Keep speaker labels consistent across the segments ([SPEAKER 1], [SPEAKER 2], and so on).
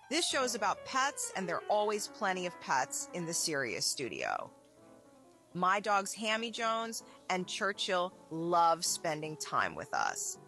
[SPEAKER 1] This show is about pets, and there are always plenty of pets in the Sirius studio. My dogs Hammy Jones and Churchill love spending time with us.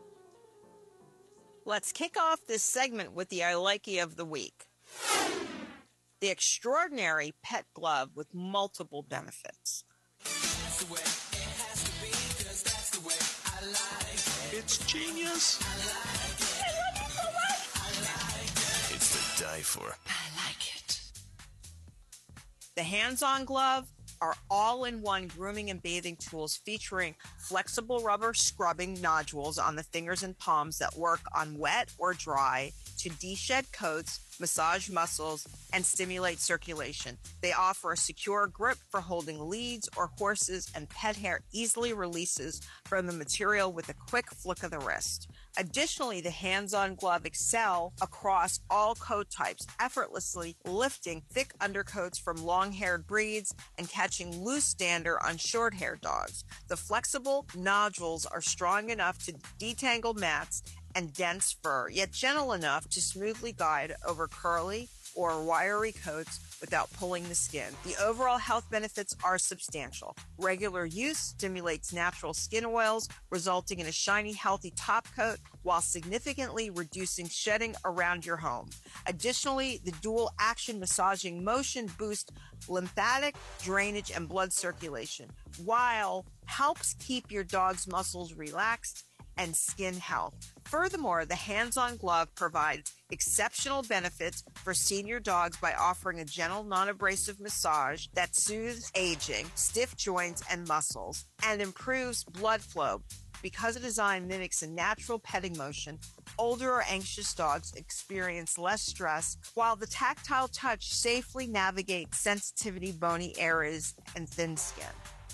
[SPEAKER 1] Let's kick off this segment with the I Likey of the week. The extraordinary pet glove with multiple benefits.
[SPEAKER 2] That's the way it has to be, 'cause that's the way I like it.
[SPEAKER 3] It's genius.
[SPEAKER 2] I like it. I love it so much. I like it.
[SPEAKER 3] It's to die for.
[SPEAKER 2] I like it.
[SPEAKER 1] The hands-on glove are all-in-one grooming and bathing tools featuring flexible rubber scrubbing nodules on the fingers and palms that work on wet or dry to de-shed coats, massage muscles, and stimulate circulation. They offer a secure grip for holding leads or horses, and pet hair easily releases from the material with a quick flick of the wrist. Additionally, the hands-on glove excel across all coat types, effortlessly lifting thick undercoats from long-haired breeds and catching loose dander on short-haired dogs. The flexible nodules are strong enough to detangle mats and dense fur, yet gentle enough to smoothly guide over curly or wiry coats without pulling the skin. The overall health benefits are substantial. Regular use stimulates natural skin oils, resulting in a shiny, healthy top coat while significantly reducing shedding around your home. Additionally, the dual action massaging motion boosts lymphatic drainage and blood circulation, while helps keep your dog's muscles relaxed and skin health. Furthermore, the hands-on glove provides exceptional benefits for senior dogs by offering a gentle, non-abrasive massage that soothes aging, stiff joints, and muscles, and improves blood flow. Because the design mimics a natural petting motion, older or anxious dogs experience less stress, while the tactile touch safely navigates sensitivity, bony areas, and thin skin.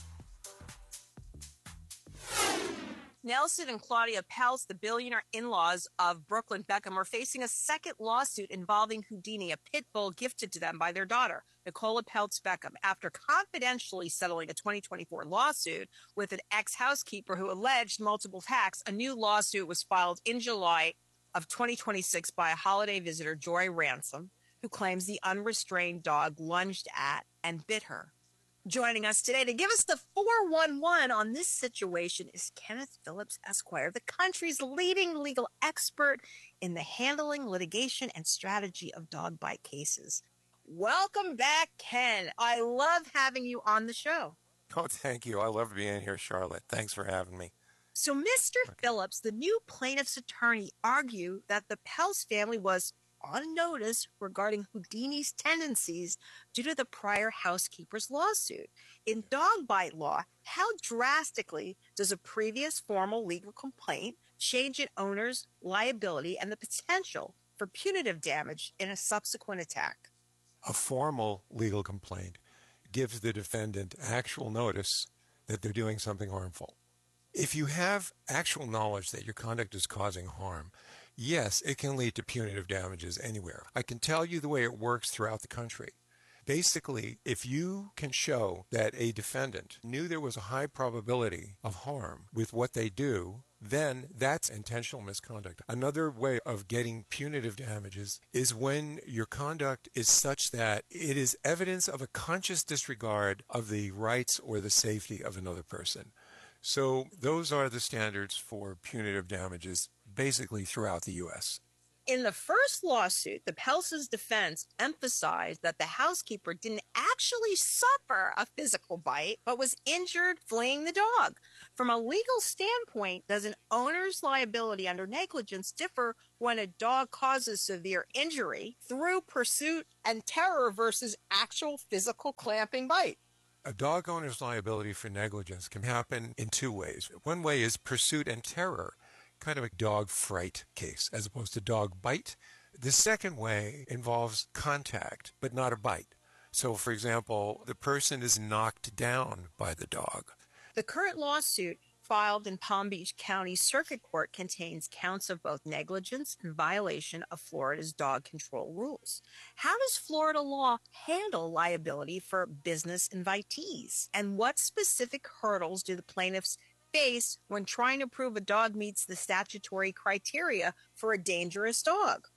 [SPEAKER 1] Nelson and Claudia Peltz, the billionaire in-laws of Brooklyn Beckham, are facing a second lawsuit involving Houdini, a pit bull gifted to them by their daughter, Nicola Peltz Beckham, after confidentially settling a 2024 lawsuit with an ex-housekeeper who alleged multiple attacks. A new lawsuit was filed in July of 2026 by a holiday visitor, Joy Ransom, who claims the unrestrained dog lunged at and bit her. Joining us today to give us the 411 on this situation is Kenneth Phillips, Esquire, the country's leading legal expert in the handling, litigation, and strategy of dog bite cases. Welcome back, Ken. I love having you on the show.
[SPEAKER 4] Oh, thank you. I love being here, Charlotte. Thanks for having me.
[SPEAKER 1] So, Mr. Phillips, the new plaintiff's attorney, argued that the Peltz family was on notice regarding Houdini's tendencies due to the prior housekeeper's lawsuit. In dog bite law, how drastically does a previous formal legal complaint change an owner's liability and the potential for punitive damage in a subsequent attack?
[SPEAKER 4] A formal legal complaint gives the defendant actual notice that they're doing something harmful. If you have actual knowledge that your conduct is causing harm, yes, it can lead to punitive damages anywhere. I can tell you the way it works throughout the country. Basically, if you can show that a defendant knew there was a high probability of harm with what they do, then that's intentional misconduct. Another way of getting punitive damages is when your conduct is such that it is evidence of a conscious disregard of the rights or the safety of another person. So those are the standards for punitive damages basically throughout the U.S.
[SPEAKER 1] In the first lawsuit, the Peltz's defense emphasized that the housekeeper didn't actually suffer a physical bite, but was injured fleeing the dog. From a legal standpoint, does an owner's liability under negligence differ when a dog causes severe injury through pursuit and terror versus actual physical clamping bite?
[SPEAKER 4] A dog owner's liability for negligence can happen in two ways. One way is pursuit and terror, kind of a dog fright case, as opposed to dog bite. The second way involves contact, but not a bite. So, for example, the person is knocked down by the dog.
[SPEAKER 1] The current lawsuit filed in Palm Beach County Circuit Court contains counts of both negligence and violation of Florida's dog control rules. How does Florida law handle liability for business invitees? And what specific hurdles do the plaintiffs face when trying to prove a dog meets the statutory criteria for a dangerous dog?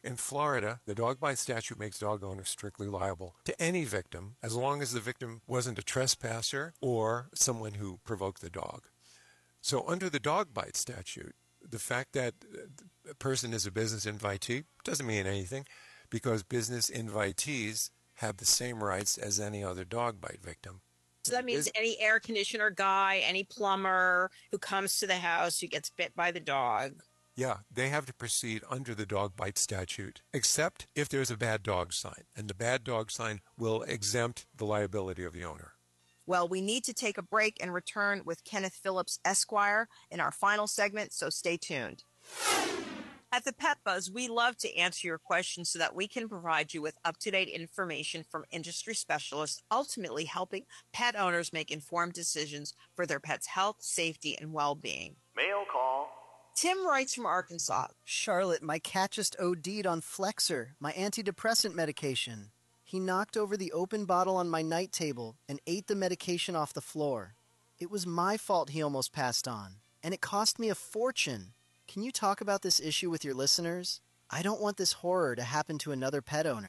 [SPEAKER 4] In Florida, the dog bite statute makes dog owners strictly liable to any victim as long as the victim wasn't a trespasser or someone who provoked the dog. So under the dog bite statute, the fact that a person is a business invitee doesn't mean anything because business invitees have the same rights as any other dog bite victim.
[SPEAKER 1] So that means any air conditioner guy, any plumber who comes to the house who gets bit by the dog.
[SPEAKER 4] Yeah, they have to proceed under the dog bite statute, except if there's a bad dog sign. And the bad dog sign will exempt the liability of the owner.
[SPEAKER 1] Well, we need to take a break and return with Kenneth Phillips, Esquire, in our final segment, so stay tuned. At the Pet Buzz, we love to answer your questions so that we can provide you with up-to-date information from industry specialists, ultimately helping pet owners make informed decisions for their pet's health, safety, and well-being.
[SPEAKER 3] Mail call.
[SPEAKER 1] Tim writes from Arkansas.
[SPEAKER 5] Charlotte, my cat just OD'd on Flexer, my antidepressant medication. He knocked over the open bottle on my night table and ate the medication off the floor. It was my fault he almost passed on, and it cost me a fortune. Can you talk about this issue with your listeners? I don't want this horror to happen to another pet owner.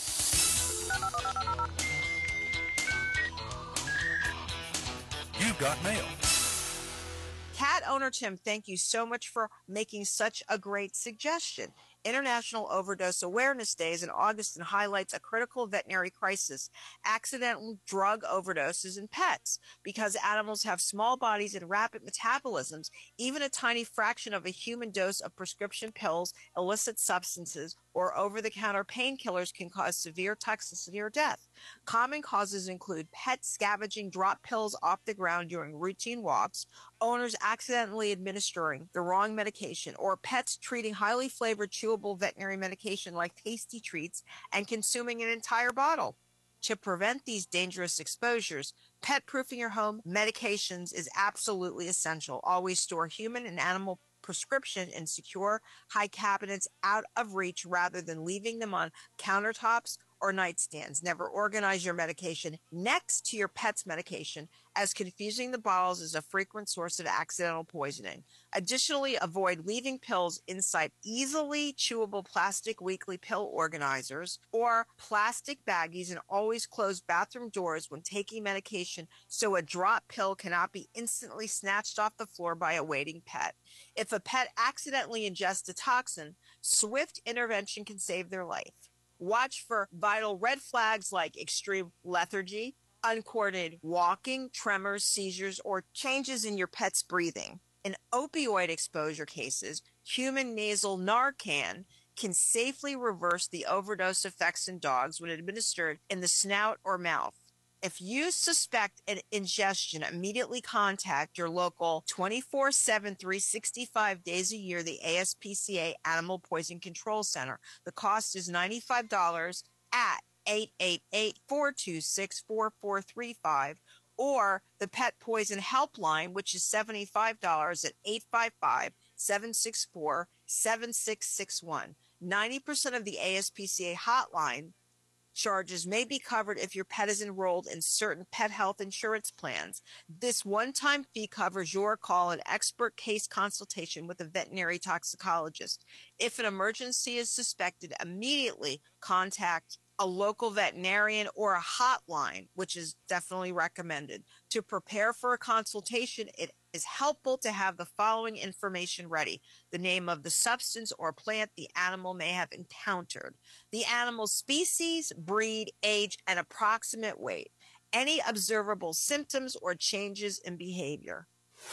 [SPEAKER 3] You've got mail.
[SPEAKER 1] Cat owner Tim, thank you so much for making such a great suggestion. International Overdose Awareness Day is in August and highlights a critical veterinary crisis, accidental drug overdoses in pets. Because animals have small bodies and rapid metabolisms, even a tiny fraction of a human dose of prescription pills, illicit substances, or over-the-counter painkillers can cause severe toxicity or death. Common causes include pets scavenging drop pills off the ground during routine walks, owners accidentally administering the wrong medication, or pets treating highly flavored chewable veterinary medication like Tasty Treats and consuming an entire bottle. To prevent these dangerous exposures, pet-proofing your home medications is absolutely essential. Always store human and animal prescription in secure, high cabinets out of reach rather than leaving them on countertops or nightstands. Never organize your medication next to your pet's medication, as confusing the bottles is a frequent source of accidental poisoning. Additionally, avoid leaving pills inside easily chewable plastic weekly pill organizers or plastic baggies, and always close bathroom doors when taking medication so a drop pill cannot be instantly snatched off the floor by a waiting pet. If a pet accidentally ingests a toxin, swift intervention can save their life. Watch for vital red flags like extreme lethargy, uncoordinated walking, tremors, seizures, or changes in your pet's breathing. In opioid exposure cases, human nasal Narcan can safely reverse the overdose effects in dogs when administered in the snout or mouth. If you suspect an ingestion, immediately contact your local 24/7, 365 days a year, the ASPCA Animal Poison Control Center. The cost is $95 at 888-426-4435, or the Pet Poison Helpline, which is $75 at 855-764-7661. 90% of the ASPCA hotline charges may be covered if your pet is enrolled in certain pet health insurance plans. This one-time fee covers your call and expert case consultation with a veterinary toxicologist. If an emergency is suspected, immediately contact a local veterinarian or a hotline, which is definitely recommended. To prepare for a consultation, it is helpful to have the following information ready: the name of the substance or plant the animal may have encountered, the animal's species, breed, age, and approximate weight, any observable symptoms or changes in behavior.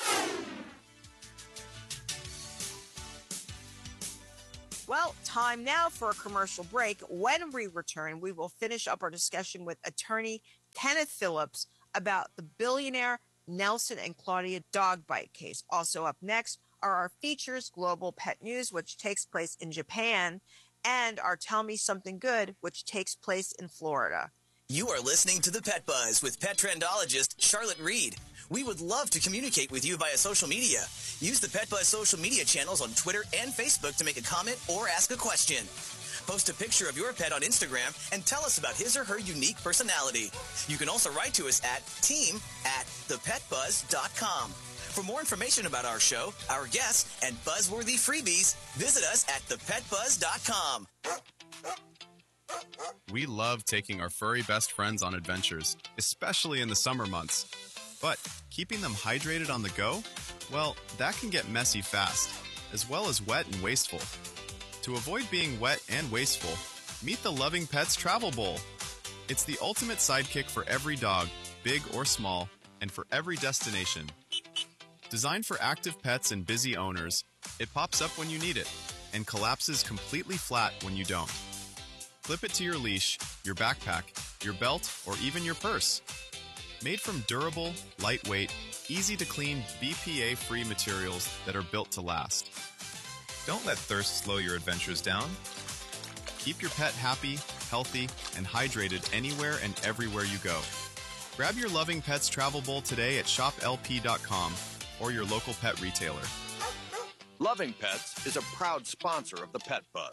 [SPEAKER 1] Well, time now for a commercial break. When we return, we will finish up our discussion with attorney Kenneth Phillips about the billionaire Nelson and Claudia dog bite case. Also up next are our features, Global Pet News, which takes place in Japan, and our Tell Me Something Good, which takes place in Florida.
[SPEAKER 6] You are listening to The Pet Buzz with pet trendologist Charlotte Reed. We would love to communicate with you via social media. Use the Pet Buzz social media channels on Twitter and Facebook to make a comment or ask a question. Post a picture of your pet on Instagram and tell us about his or her unique personality. You can also write to us at team@thepetbuzz.com. For more information about our show, our guests, and buzzworthy freebies, visit us at thepetbuzz.com.
[SPEAKER 7] We love taking our furry best friends on adventures, especially in the summer months. But keeping them hydrated on the go? Well, that can get messy fast, as well as wet and wasteful. To avoid being wet and wasteful, meet the Loving Pets Travel Bowl. It's the ultimate sidekick for every dog, big or small, and for every destination. Designed for active pets and busy owners, it pops up when you need it and collapses completely flat when you don't. Clip it to your leash, your backpack, your belt, or even your purse. Made from durable, lightweight, easy-to-clean, BPA-free materials that are built to last. Don't let thirst slow your adventures down. Keep your pet happy, healthy, and hydrated anywhere and everywhere you go. Grab your Loving Pets Travel Bowl today at shoplp.com or your local pet retailer.
[SPEAKER 3] Loving Pets is a proud sponsor of the Pet Buzz.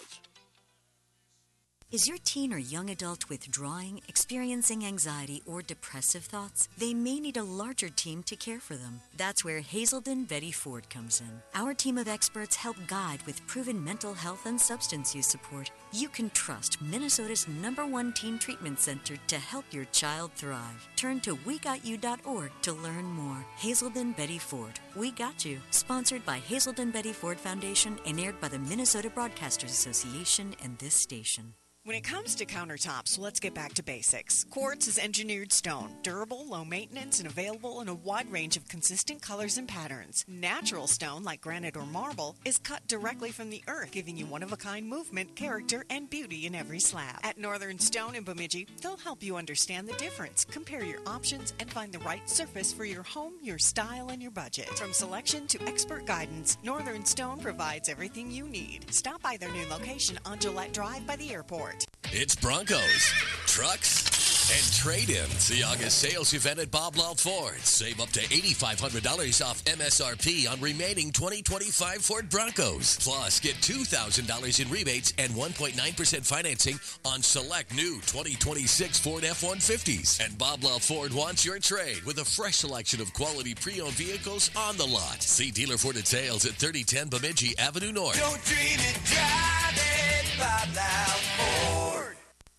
[SPEAKER 8] Is your teen or young adult withdrawing, experiencing anxiety, or depressive thoughts? They may need a larger team to care for them. That's where Hazelden Betty Ford comes in. Our team of experts help guide with proven mental health and substance use support. You can trust Minnesota's #1 teen treatment center to help your child thrive. Turn to WeGotYou.org to learn more. Hazelden Betty Ford. We Got You. Sponsored by Hazelden Betty Ford Foundation and aired by the Minnesota Broadcasters Association and this station.
[SPEAKER 9] When it comes to countertops, let's get back to basics. Quartz is engineered stone, durable, low maintenance, and available in a wide range of consistent colors and patterns. Natural stone, like granite or marble, is cut directly from the earth, giving you one-of-a-kind movement, character, and beauty in every slab. At Northern Stone in Bemidji, they'll help you understand the difference, compare your options, and find the right surface for your home, your style, and your budget. From selection to expert guidance, Northern Stone provides everything you need. Stop by their new location on Gillette Drive by the airport.
[SPEAKER 10] It's Broncos, trucks, and trade-ins. The August sales event at Bob Love Ford. Save up to $8,500 off MSRP on remaining 2025 Ford Broncos. Plus, get $2,000 in rebates and 1.9% financing on select new 2026 Ford F-150s. And Bob Love Ford wants your trade with a fresh selection of quality pre-owned vehicles on the lot. See Dealer Ford at sales at 3010 Bemidji Avenue North.
[SPEAKER 2] Don't dream it, drive it, Bob Love Ford.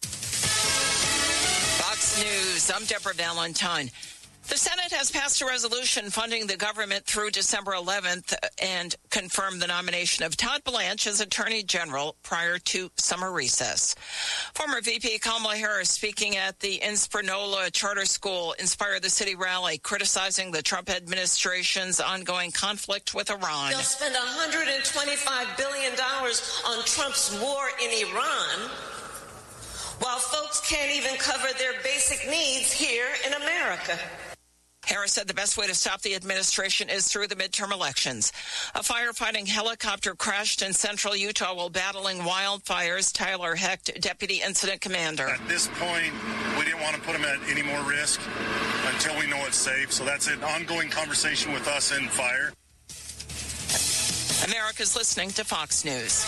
[SPEAKER 11] Fox News, I'm Deborah Valentine. The Senate has passed a resolution funding the government through December 11th and confirmed the nomination of Todd Blanche as Attorney General prior to summer recess. Former VP Kamala Harris, speaking at the Inspirnola Charter School, inspired the city rally, criticizing the Trump administration's ongoing conflict with Iran.
[SPEAKER 12] They'll spend $125 billion on Trump's war in Iran, while folks can't even cover their basic needs here in America.
[SPEAKER 11] Harris said the best way to stop the administration is through the midterm elections. A firefighting helicopter crashed in central Utah while battling wildfires. Tyler Hecht, Deputy Incident Commander.
[SPEAKER 13] At this point, we didn't want to put them at any more risk until we know it's safe. So that's an ongoing conversation with us and fire.
[SPEAKER 11] America's listening to Fox News.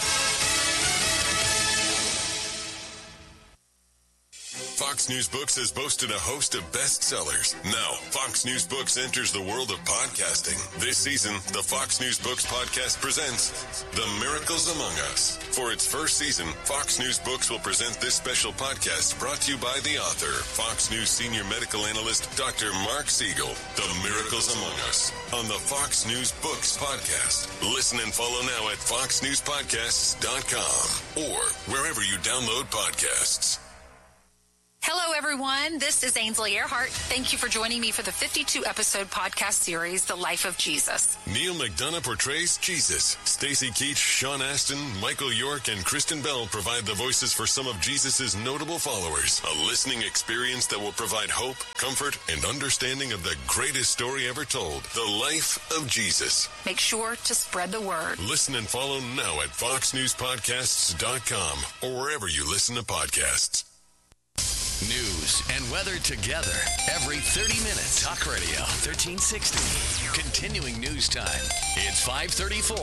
[SPEAKER 14] Fox News Books has boasted a host of bestsellers. Now, Fox News Books enters the world of podcasting. This season, the Fox News Books podcast presents The Miracles Among Us. For its first season, Fox News Books will present this special podcast brought to you by the author, Fox News senior medical analyst, Dr. Mark Siegel. The Miracles Among Us on the Fox News Books podcast. Listen and follow now at foxnewspodcasts.com or wherever you download podcasts.
[SPEAKER 15] Hello, everyone. This is Ainsley Earhart. Thank you for joining me for the 52-episode podcast series, The Life of Jesus.
[SPEAKER 14] Neil McDonough portrays Jesus. Stacey Keach, Sean Astin, Michael York, and Kristen Bell provide the voices for some of Jesus' notable followers. A listening experience that will provide hope, comfort, and understanding of the greatest story ever told, The Life of Jesus.
[SPEAKER 15] Make sure to spread the word.
[SPEAKER 14] Listen and follow now at foxnewspodcasts.com or wherever you listen to podcasts.
[SPEAKER 10] News and weather together every 30 minutes. Talk Radio 1360. Continuing news time. It's 5:34.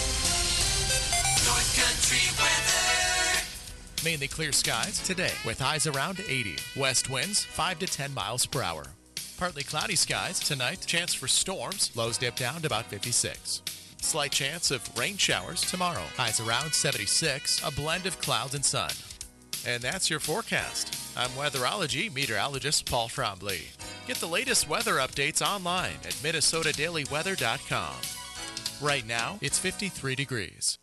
[SPEAKER 2] North Country weather.
[SPEAKER 16] Mainly clear skies today with highs around 80. West winds 5 to 10 miles per hour. Partly cloudy skies tonight, chance for storms, lows dip down to about 56. Slight chance of rain showers tomorrow, highs around 76, a blend of clouds and sun. And that's your forecast. I'm weatherology meteorologist Paul Frombley. Get the latest weather updates online at minnesotadailyweather.com. Right now, it's 53 degrees.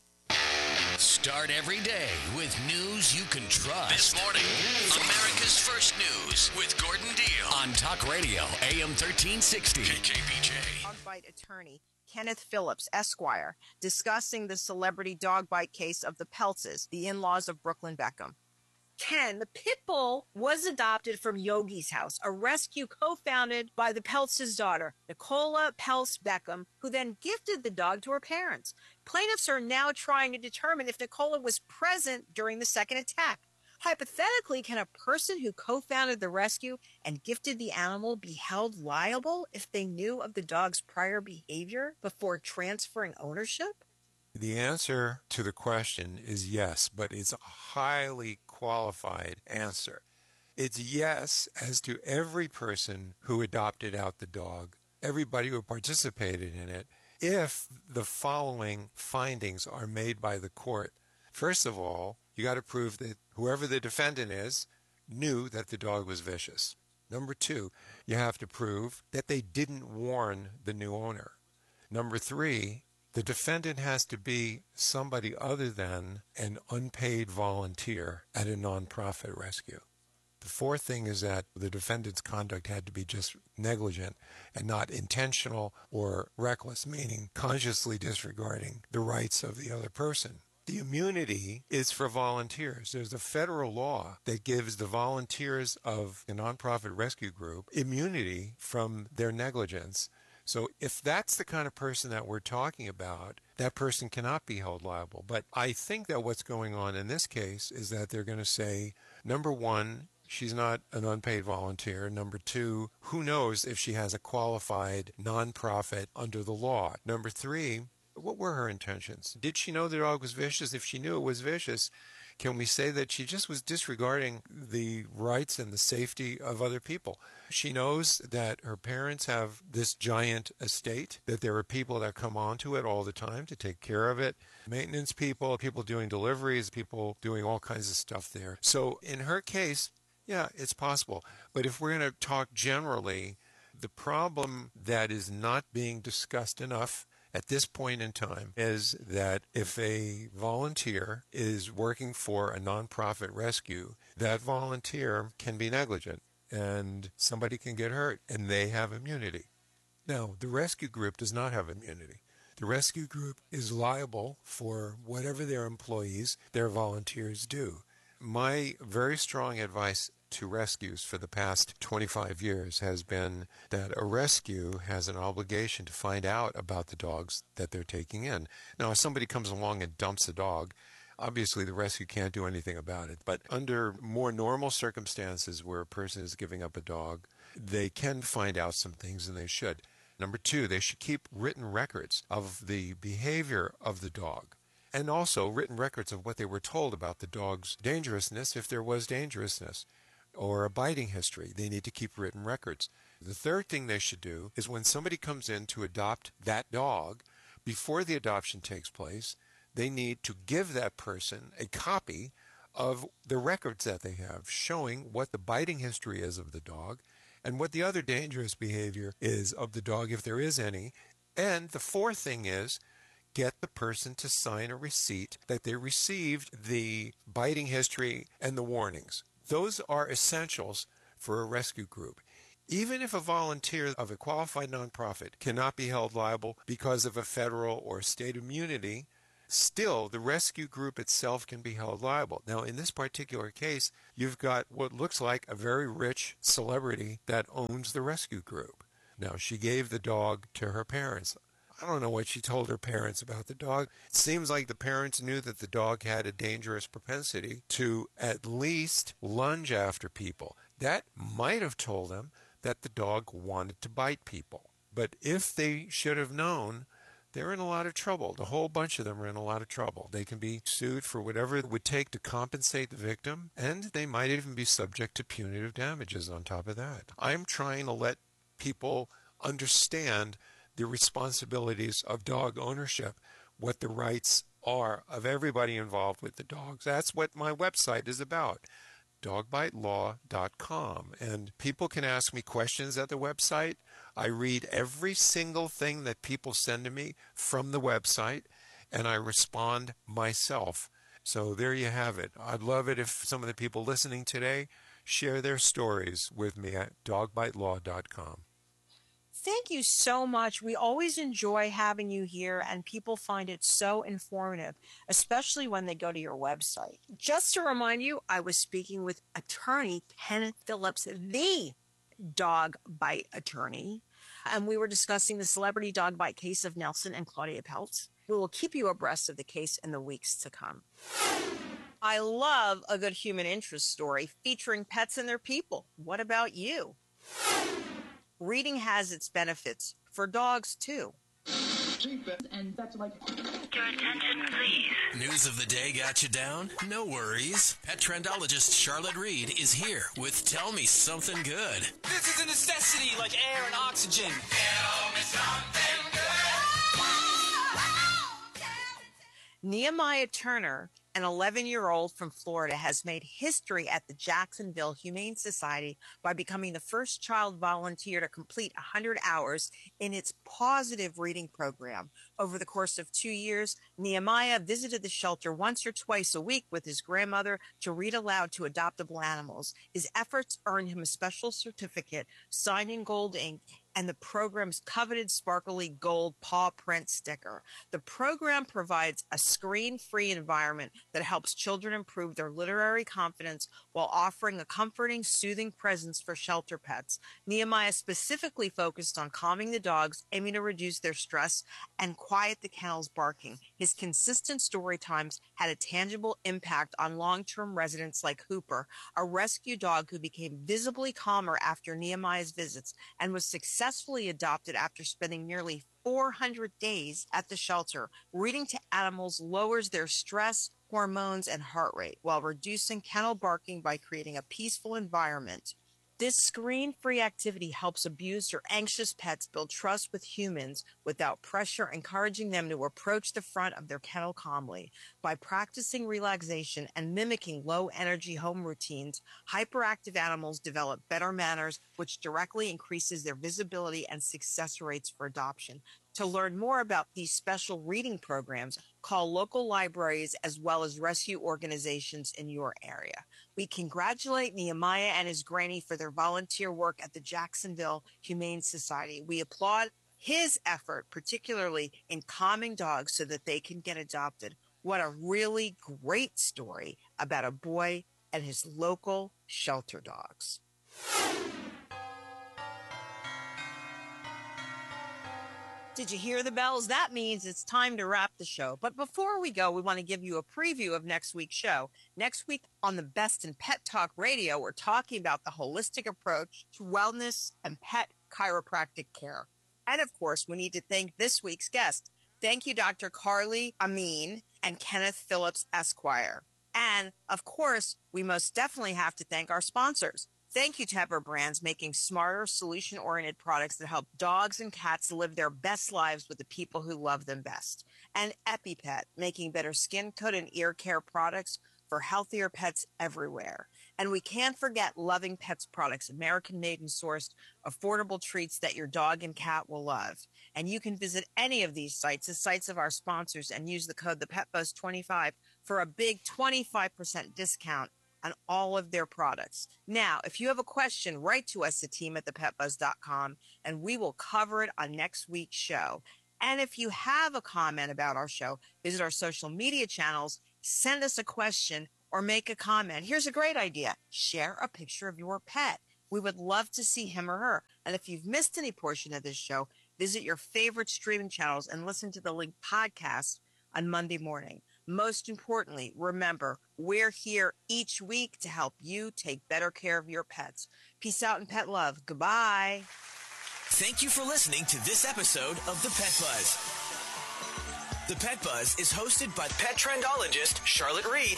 [SPEAKER 10] Start every day with news you can trust. This morning, America's First News with Gordon Deal on Talk Radio, AM 1360. KKBJ.
[SPEAKER 1] Dog bite attorney Kenneth Phillips, Esquire, discussing the celebrity dog bite case of the Peltzes, the in-laws of Brooklyn Beckham. Ken, the pit bull, was adopted from Yogi's House, a rescue co-founded by the Peltz's daughter, Nicola Peltz Beckham, who then gifted the dog to her parents. Plaintiffs are now trying to determine if Nicola was present during the second attack. Hypothetically, can a person who co-founded the rescue and gifted the animal be held liable if they knew of the dog's prior behavior before transferring ownership?
[SPEAKER 4] The answer to the question is yes, but it's a highly qualified answer. It's yes as to every person who adopted out the dog, everybody who participated in it, if the following findings are made by the court. First of all, you got to prove that whoever the defendant is knew that the dog was vicious. Number two, you have to prove that they didn't warn the new owner. Number three, the defendant has to be somebody other than an unpaid volunteer at a nonprofit rescue. The fourth thing is that the defendant's conduct had to be just negligent and not intentional or reckless, meaning consciously disregarding the rights of the other person. The immunity is for volunteers. There's a federal law that gives the volunteers of a nonprofit rescue group immunity from their negligence. So if that's the kind of person that we're talking about, that person cannot be held liable. But I think that what's going on in this case is that they're going to say, number one, she's not an unpaid volunteer. Number two, who knows if she has a qualified nonprofit under the law. Number three, what were her intentions? Did she know the dog was vicious? If she knew it was vicious, can we say that she just was disregarding the rights and the safety of other people? She knows that her parents have this giant estate, that there are people that come onto it all the time to take care of it. Maintenance people, people doing deliveries, people doing all kinds of stuff there. So in her case, yeah, it's possible. But if we're going to talk generally, the problem that is not being discussed enough at this point in time is that if a volunteer is working for a nonprofit rescue, that volunteer can be negligent and somebody can get hurt and they have immunity. Now, the rescue group does not have immunity. The rescue group is liable for whatever their employees, their volunteers do. My very strong advice to rescues for the past 25 years has been that a rescue has an obligation to find out about the dogs that they're taking in. Now, if somebody comes along and dumps a dog, obviously the rescue can't do anything about it. But under more normal circumstances where a person is giving up a dog, they can find out some things, and they should. Number two, they should keep written records of the behavior of the dog, and also written records of what they were told about the dog's dangerousness, if there was dangerousness, or a biting history. They need to keep written records. The third thing they should do is when somebody comes in to adopt that dog, before the adoption takes place, they need to give that person a copy of the records that they have showing what the biting history is of the dog and what the other dangerous behavior is of the dog, if there is any. And the fourth thing is get the person to sign a receipt that they received the biting history and the warnings. Those are essentials for a rescue group. Even if a volunteer of a qualified nonprofit cannot be held liable because of a federal or state immunity, still the rescue group itself can be held liable. Now, in this particular case, you've got what looks like a very rich celebrity that owns the rescue group. Now, she gave the dog to her parents. I don't know what she told her parents about the dog. It seems like the parents knew that the dog had a dangerous propensity to at least lunge after people. That might have told them that the dog wanted to bite people. But if they should have known, they're in a lot of trouble. The whole bunch of them are in a lot of trouble. They can be sued for whatever it would take to compensate the victim, and they might even be subject to punitive damages on top of that. I'm trying to let people understand the responsibilities of dog ownership, what the rights are of everybody involved with the dogs. That's what my website is about, dogbitelaw.com. And people can ask me questions at the website. I read every single thing that people send to me from the website, and I respond myself. So there you have it. I'd love it if some of the people listening today share their stories with me at dogbitelaw.com.
[SPEAKER 1] Thank you so much. We always enjoy having you here, and people find it so informative, especially when they go to your website. Just to remind you, I was speaking with attorney Kenneth Phillips, the dog bite attorney, and we were discussing the celebrity dog bite case of Nelson and Claudia Peltz. We will keep you abreast of the case in the weeks to come. I love a good human interest story featuring pets and their people. What about you? Reading has its benefits for dogs, too.
[SPEAKER 2] And that's like... Your attention, please.
[SPEAKER 6] News of the day got you down? No worries. Pet trendologist Charlotte Reed is here with Tell Me Something Good.
[SPEAKER 2] This is a necessity like air and oxygen. Tell me something good.
[SPEAKER 1] Nehemiah Turner, an 11-year-old from Florida, has made history at the Jacksonville Humane Society by becoming the first child volunteer to complete 100 hours in its positive reading program. Over the course of 2 years, Nehemiah visited the shelter once or twice a week with his grandmother to read aloud to adoptable animals. His efforts earned him a special certificate signed in gold ink and the program's coveted sparkly gold paw print sticker. The program provides a screen-free environment that helps children improve their literary confidence while offering a comforting, soothing presence for shelter pets. Nehemiah specifically focused on calming the dogs, aiming to reduce their stress and quiet the kennel's barking. His consistent story times had a tangible impact on long-term residents like Hooper, a rescue dog who became visibly calmer after Nehemiah's visits and was successfully adopted after spending nearly 400 days at the shelter. Reading to animals lowers their stress, hormones, and heart rate while reducing kennel barking by creating a peaceful environment. This screen-free activity helps abused or anxious pets build trust with humans without pressure, encouraging them to approach the front of their kennel calmly. By practicing relaxation and mimicking low-energy home routines, hyperactive animals develop better manners, which directly increases their visibility and success rates for adoption. To learn more about these special reading programs, call local libraries as well as rescue organizations in your area. We congratulate Nehemiah and his granny for their volunteer work at the Jacksonville Humane Society. We applaud his effort, particularly in calming dogs so that they can get adopted. What a really great story about a boy and his local shelter dogs. Did you hear the bells? That means it's time to wrap the show. But before we go, we want to give you a preview of next week's show. Next week on the Best in Pet Talk Radio, we're talking about the holistic approach to wellness and pet chiropractic care. And of course, we need to thank this week's guest. Thank you, Dr. Carly Amin and Kenneth Phillips, Esquire. And of course, we most definitely have to thank our sponsors. Thank you, Tepper Brands, making smarter, solution-oriented products that help dogs and cats live their best lives with the people who love them best. And EpiPet, making better skin, coat, and ear care products for healthier pets everywhere. And we can't forget Loving Pets products, American-made and sourced, affordable treats that your dog and cat will love. And you can visit any of these sites, the sites of our sponsors, and use the code ThePetBuzz25 for a big 25% discount on all of their products. Now, if you have a question, write to us at team@thepetbuzz.com, and we will cover it on next week's show. And if you have a comment about our show, visit our social media channels, send us a question, or make a comment. Here's a great idea. Share a picture of your pet. We would love to see him or her. And if you've missed any portion of this show, visit your favorite streaming channels and listen to the linked podcast on Monday morning. Most importantly, remember, we're here each week to help you take better care of your pets. Peace out and pet love. Goodbye.
[SPEAKER 6] Thank you for listening to this episode of The Pet Buzz. The Pet Buzz is hosted by pet trendologist Charlotte Reed.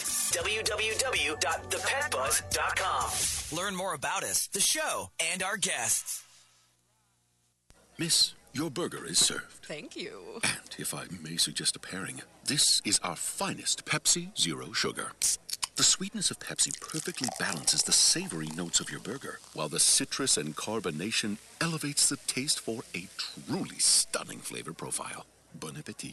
[SPEAKER 6] www.thepetbuzz.com. Learn more about us, the show, and our guests.
[SPEAKER 17] Miss, your burger is served.
[SPEAKER 15] Thank you.
[SPEAKER 17] And if I may suggest a pairing, this is our finest Pepsi Zero Sugar. The sweetness of Pepsi perfectly balances the savory notes of your burger, while the citrus and carbonation elevates the taste for a truly stunning flavor profile. Bon appetit.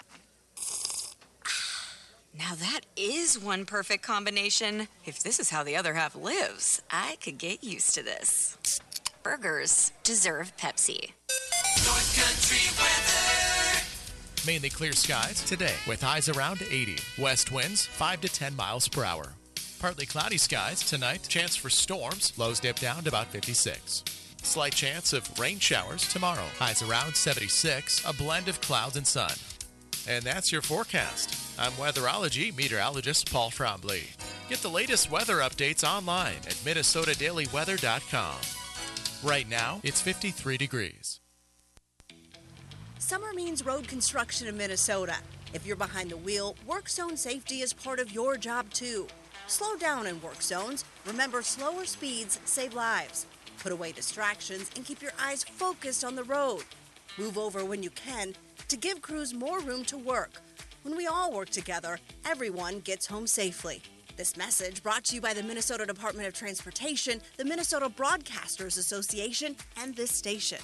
[SPEAKER 15] Now that is one perfect combination. If this is how the other half lives, I could get used to this. Burgers deserve Pepsi.
[SPEAKER 2] North Country weather.
[SPEAKER 16] Mainly clear skies today with highs around 80. West winds 5 to 10 miles per hour. Partly cloudy skies tonight. Chance for storms. Lows dip down to about 56. Slight chance of rain showers tomorrow. Highs around 76. A blend of clouds and sun. And that's your forecast. I'm weatherology meteorologist Paul Trombley. Get the latest weather updates online at MinnesotaDailyWeather.com. Right now, it's 53 degrees.
[SPEAKER 18] Summer means road construction in Minnesota. If you're behind the wheel, work zone safety is part of your job too. Slow down in work zones. Remember, slower speeds save lives. Put away distractions and keep your eyes focused on the road. Move over when you can to give crews more room to work. When we all work together, everyone gets home safely. This message brought to you by the Minnesota Department of Transportation, the Minnesota Broadcasters Association, and this station.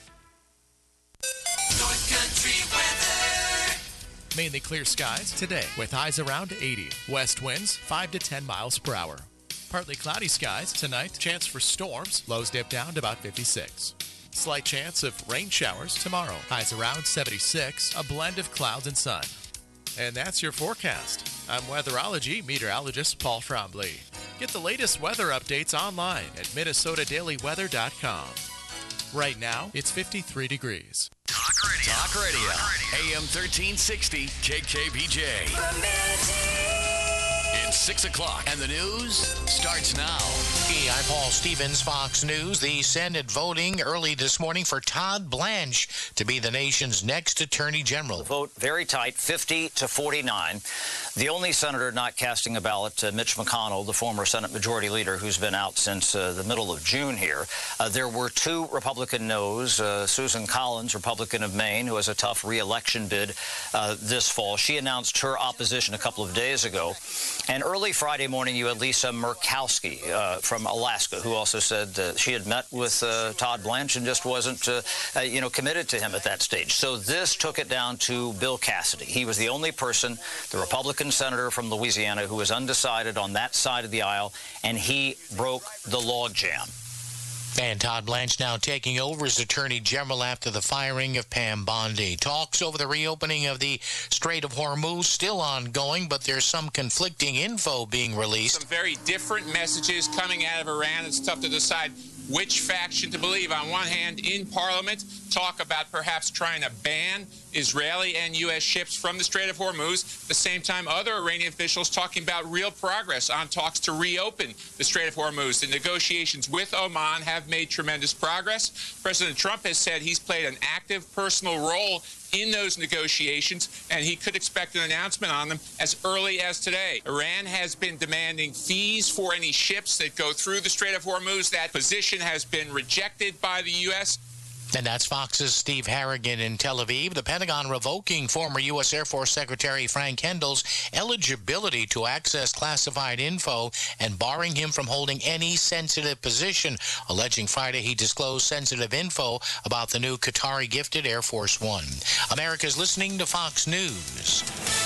[SPEAKER 2] North Country weather.
[SPEAKER 16] Mainly clear skies today with highs around 80. West winds 5 to 10 miles per hour. Partly cloudy skies tonight. Chance for storms. Lows dip down to about 56. Slight chance of rain showers tomorrow. Highs around 76. A blend of clouds and sun. And that's your forecast. I'm weatherology meteorologist Paul Trombley. Get the latest weather updates online at MinnesotaDailyWeather.com. Right now, it's 53 degrees.
[SPEAKER 10] Talk Radio. AM 1360 KKBJ. It's 6 o'clock, and the news starts now.
[SPEAKER 19] Hey, I'm Paul Stevens, Fox News. The Senate voting early this morning for Todd Blanche to be the nation's next Attorney General.
[SPEAKER 20] The vote very tight, 50 to 49. The only senator not casting a ballot, Mitch McConnell, the former Senate Majority Leader, who's been out since the middle of June here. There were two Republican noes. Susan Collins, Republican of Maine, who has a tough re-election bid this fall. She announced her opposition a couple of days ago. And early Friday morning, you had Lisa Murkowski from Alaska, who also said she had met with Todd Blanche and just wasn't, committed to him at that stage. So this took it down to Bill Cassidy. He was the only person, the Republican senator from Louisiana, who was undecided on that side of the aisle, and he broke the logjam.
[SPEAKER 19] And Todd Blanche now taking over as Attorney General after the firing of Pam Bondi. Talks over the reopening of the Strait of Hormuz still ongoing, but there's some conflicting info being released.
[SPEAKER 21] Some very different messages coming out of Iran. It's tough to decide which faction to believe. On one hand, in Parliament, talk about perhaps trying to ban Israeli and U.S. ships from the Strait of Hormuz. At the same time, other Iranian officials talking about real progress on talks to reopen the Strait of Hormuz. The negotiations with Oman have made tremendous progress. President Trump has said he's played an active personal role in those negotiations, and he could expect an announcement on them as early as today. Iran has been demanding fees for any ships that go through the Strait of Hormuz. That position has been rejected by the U.S.
[SPEAKER 19] And that's Fox's Steve Harrigan in Tel Aviv. The Pentagon revoking former U.S. Air Force Secretary Frank Kendall's eligibility to access classified info and barring him from holding any sensitive position, alleging Friday he disclosed sensitive info about the new Qatari-gifted Air Force One. America's listening to Fox News.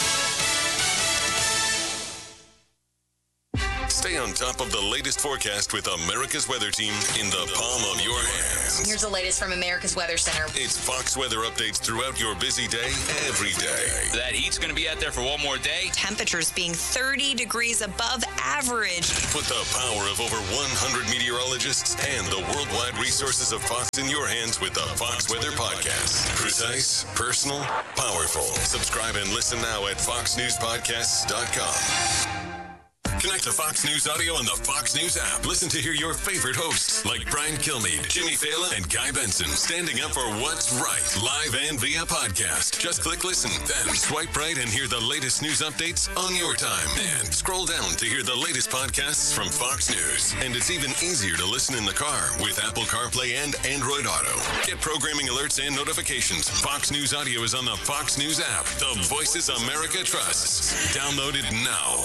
[SPEAKER 14] Stay on top of the latest forecast with America's Weather Team in the palm of your hands.
[SPEAKER 15] Here's the latest from America's Weather Center.
[SPEAKER 14] It's Fox weather updates throughout your busy day, every day.
[SPEAKER 22] That heat's going to be out there for one more day.
[SPEAKER 15] Temperatures being 30 degrees above average.
[SPEAKER 14] Put the power of over 100 meteorologists and the worldwide resources of Fox in your hands with the Fox Weather Podcast. Precise, personal, powerful. Subscribe and listen now at foxnewspodcasts.com. Connect to Fox News Audio on the Fox News app. Listen to hear your favorite hosts like Brian Kilmeade, Jimmy Fallon, and Guy Benson standing up for what's right, live and via podcast. Just click listen, then swipe right and hear the latest news updates on your time. And scroll down to hear the latest podcasts from Fox News. And it's even easier to listen in the car with Apple CarPlay and Android Auto. Get programming alerts and notifications. Fox News Audio is on the Fox News app. The voices America trusts. Download it now.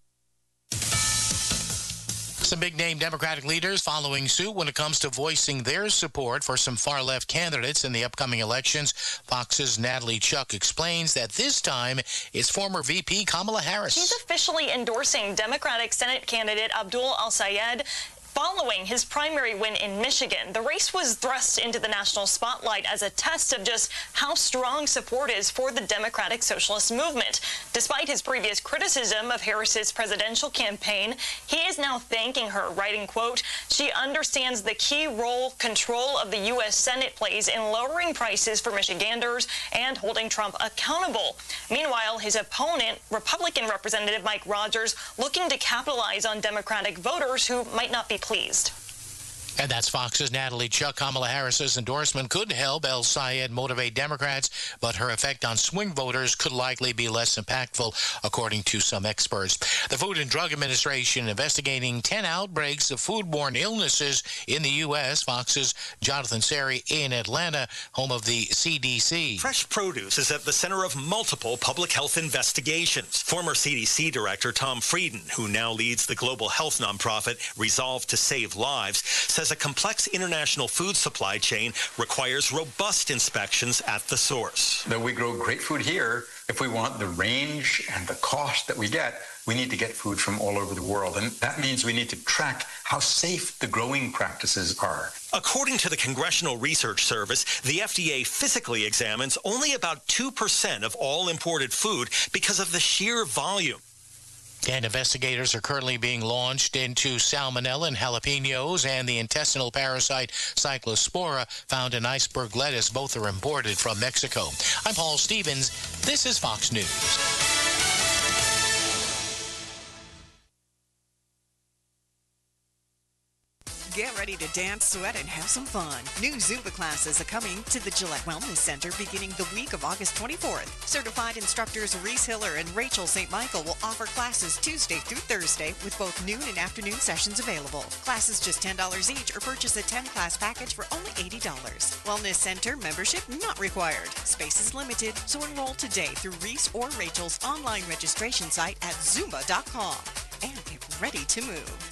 [SPEAKER 19] Some big-name Democratic leaders following suit when it comes to voicing their support for some far-left candidates in the upcoming elections. Fox's Natalie Chuck explains that this time it's former VP Kamala Harris.
[SPEAKER 5] She's officially endorsing Democratic Senate candidate Abdul Al-Sayed following his primary win in Michigan. The race was thrust into the national spotlight as a test of just how strong support is for the Democratic Socialist movement. Despite his previous criticism of Harris's presidential campaign, he is now thanking her, writing, quote, "She understands the key role control of the U.S. Senate plays in lowering prices for Michiganders and holding Trump accountable." Meanwhile, his opponent, Republican Representative Mike Rogers, looking to capitalize on Democratic voters who might not be pleased.
[SPEAKER 19] And that's Fox's Natalie Chuck. Kamala Harris's endorsement could help El-Sayed motivate Democrats, but her effect on swing voters could likely be less impactful, according to some experts. The Food and Drug Administration investigating 10 outbreaks of foodborne illnesses in the U.S. Fox's Jonathan Seri in Atlanta, home of the CDC.
[SPEAKER 7] Fresh produce is at the center of multiple public health investigations. Former CDC Director Tom Frieden, who now leads the global health nonprofit Resolve to Save Lives, says a complex international food supply chain requires robust inspections at the source.
[SPEAKER 23] Though we grow great food here, if we want the range and the cost that we get, we need to get food from all over the world. And that means we need to track how safe the growing practices are.
[SPEAKER 7] According to the Congressional Research Service, the FDA physically examines only about 2% of all imported food because of the sheer volume.
[SPEAKER 19] And investigators are currently being launched into salmonella and jalapenos and the intestinal parasite cyclospora found in iceberg lettuce. Both are imported from Mexico. I'm Paul Stevens. This is Fox News.
[SPEAKER 9] Get ready to dance, sweat, and have some fun. New Zumba classes are coming to the Gillette Wellness Center beginning the week of August 24th. Certified instructors Reese Hiller and Rachel St. Michael will offer classes Tuesday through Thursday with both noon and afternoon sessions available. Classes just $10 each or purchase a 10-class package for only $80. Wellness Center membership not required. Space is limited, so enroll today through Reese or Rachel's online registration site at Zumba.com. And get ready to move.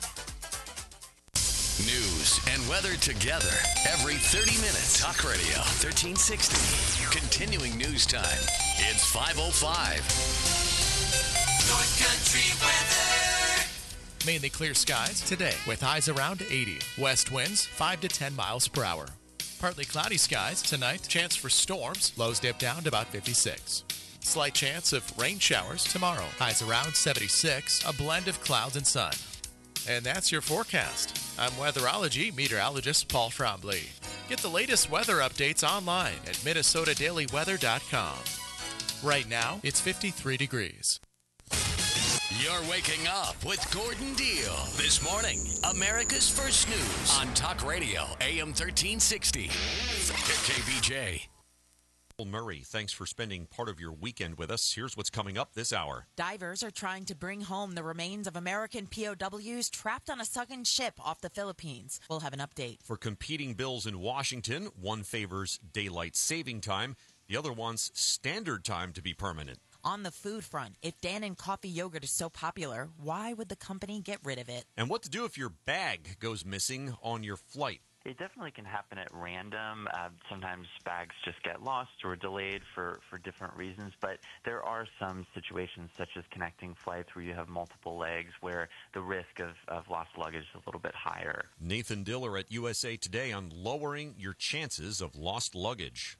[SPEAKER 10] News and weather together every 30 minutes. Talk Radio 1360. Continuing news time. It's 5:05.
[SPEAKER 2] North Country weather.
[SPEAKER 16] Mainly clear skies today with highs around 80. West winds 5 to 10 miles per hour. Partly cloudy skies tonight. Chance for storms. Lows dip down to about 56. Slight chance of rain showers tomorrow. Highs around 76. A blend of clouds and sun. And that's your forecast. I'm weatherology meteorologist Paul Trombley. Get the latest weather updates online at MinnesotaDailyWeather.com. Right now, it's 53 degrees.
[SPEAKER 10] You're waking up with Gordon Deal. This morning, America's First News on Talk Radio, AM 1360. KBJ.
[SPEAKER 24] Murray, thanks for spending part of your weekend with us. Here's what's coming up this hour.
[SPEAKER 25] Divers are trying to bring home the remains of American POWs trapped on a sunken ship off the Philippines. We'll have an update.
[SPEAKER 24] For competing bills in Washington, one favors daylight saving time, the other wants standard time to be permanent.
[SPEAKER 25] On the food front, if Dannon coffee yogurt is so popular, why would the company get rid of it?
[SPEAKER 24] And what to do if your bag goes missing on your flight.
[SPEAKER 26] It definitely can happen at random. Sometimes bags just get lost or delayed for different reasons, but there are some situations such as connecting flights where you have multiple legs where the risk of lost luggage is a little bit higher.
[SPEAKER 24] Nathan Diller at USA Today on lowering your chances of lost luggage.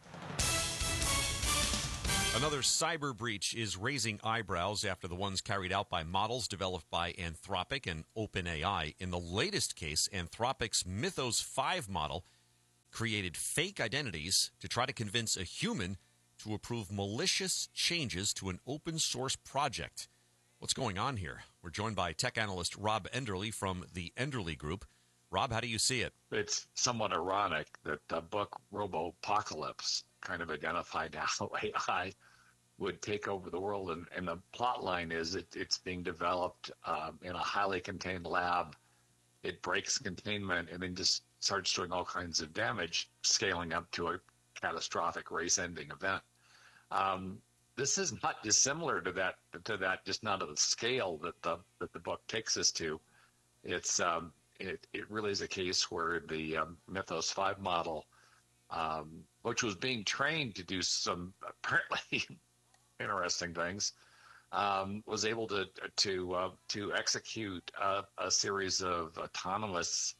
[SPEAKER 24] Another cyber breach is raising eyebrows after the ones carried out by models developed by Anthropic and OpenAI. In the latest case, Anthropic's Mythos 5 model created fake identities to try to convince a human to approve malicious changes to an open source project. What's going on here? We're joined by tech analyst Rob Enderle from the Enderle Group. Rob, how do you see it?
[SPEAKER 3] It's somewhat ironic that the book Robopocalypse kind of identified how AI would take over the world, and the plot line is it's being developed in a highly contained lab. It breaks containment and then just starts doing all kinds of damage, scaling up to a catastrophic race-ending event. This is not dissimilar to that, just not of the scale that the book takes us to. It's it really is a case where the Mythos 5 model, which was being trained to do some apparently interesting things, was able to execute a series of autonomous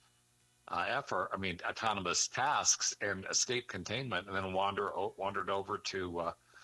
[SPEAKER 3] tasks and escape containment, and then wandered over to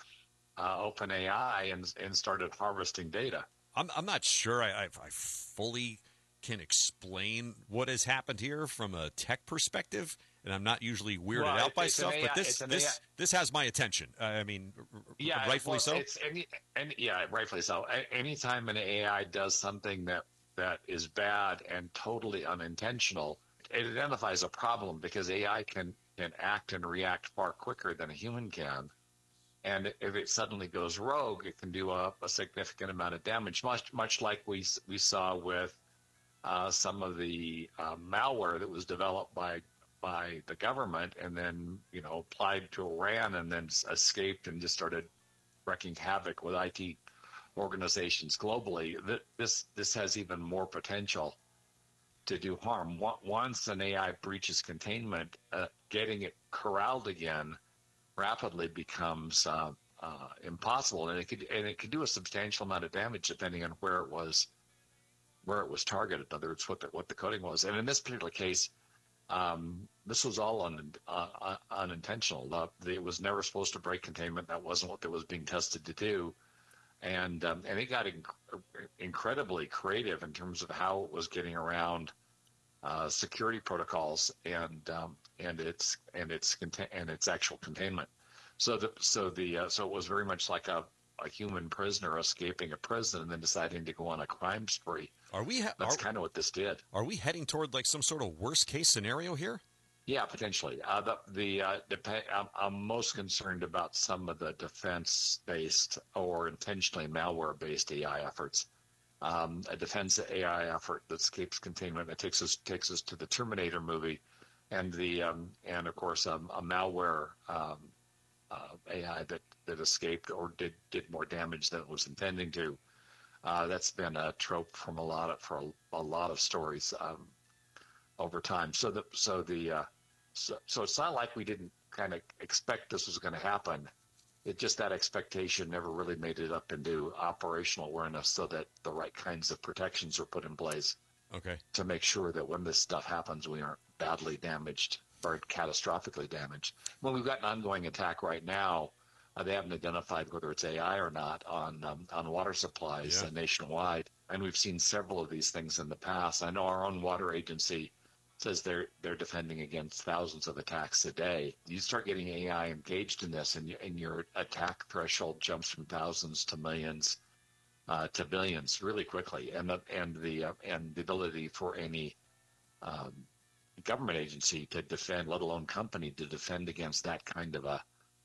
[SPEAKER 3] OpenAI and started harvesting data.
[SPEAKER 24] I'm not sure I fully can explain what has happened here from a tech perspective, and I'm not usually weirded out by stuff, but this has my attention. Rightfully so.
[SPEAKER 3] Rightfully so. Anytime an AI does something that is bad and totally unintentional, it identifies a problem because AI can act and react far quicker than a human can. And if it suddenly goes rogue, it can do a significant amount of damage, much like we saw with some of the malware that was developed by the government and then applied to Iran and then escaped and just started wreaking havoc with IT organizations globally. This has even more potential to do harm. Once an AI breaches containment, getting it corralled again rapidly becomes impossible, and it could do a substantial amount of damage depending on where it was targeted. In other words, what the coding was. And in this particular case, this was all unintentional. It was never supposed to break containment. That wasn't what it was being tested to do. And it got incredibly creative in terms of how it was getting around security protocols and its actual containment. So it was very much like a human prisoner escaping a prison and then deciding to go on a crime spree. That's kind of what this did.
[SPEAKER 24] Are we heading toward like some sort of worst case scenario here?
[SPEAKER 3] Yeah, potentially. I'm most concerned about some of the defense-based or intentionally malware-based AI efforts. A defense AI effort that escapes containment that takes us to the Terminator movie, and of course a malware AI that escaped or did more damage than it was intending to. That's been a trope from a lot of stories over time. So it's not like we didn't kind of expect this was going to happen. It just that expectation never really made it up into operational awareness, so that the right kinds of protections are put in place.
[SPEAKER 24] Okay.
[SPEAKER 3] To make sure that when this stuff happens, we aren't badly damaged or catastrophically damaged. Well, we've got an ongoing attack right now. They haven't identified whether it's AI or not on water supplies nationwide, and we've seen several of these things in the past. I know our own water agency says they're defending against thousands of attacks a day. You start getting AI engaged in this, and your attack threshold jumps from thousands to millions to billions really quickly, and the ability for any government agency to defend, let alone company, to defend against that kind of a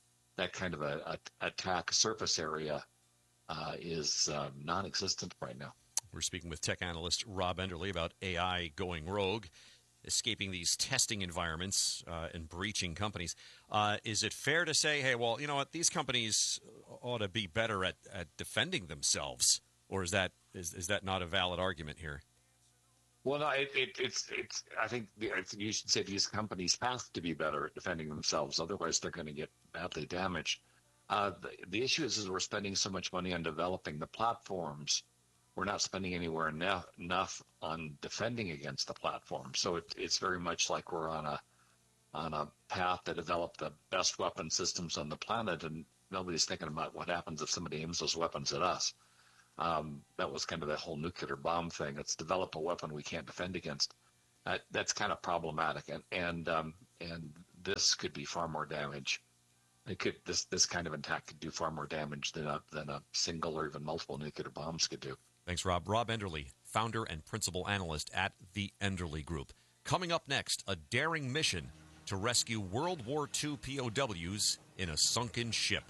[SPEAKER 3] attack surface area is non-existent right now.
[SPEAKER 24] We're speaking with tech analyst Rob Enderle about AI going rogue, escaping these testing environments and breaching companies. Is it fair to say, hey, well, you know what, these companies ought to be better at defending themselves, or is that not a valid argument here?
[SPEAKER 3] Well, no, it's. I think you should say these companies have to be better at defending themselves. Otherwise, they're going to get badly damaged. The issue is we're spending so much money on developing the platforms. We're not spending anywhere enough on defending against the platform. So it's very much like we're on a path to develop the best weapon systems on the planet, and nobody's thinking about what happens if somebody aims those weapons at us. That was kind of the whole nuclear bomb thing. Let's develop a weapon we can't defend against. That's kind of problematic, and this could be far more damage. This kind of attack could do far more damage than a single or even multiple nuclear bombs could do.
[SPEAKER 24] Thanks, Rob. Rob Enderle, founder and principal analyst at the Enderle Group. Coming up next, a daring mission to rescue World War II POWs in a sunken ship.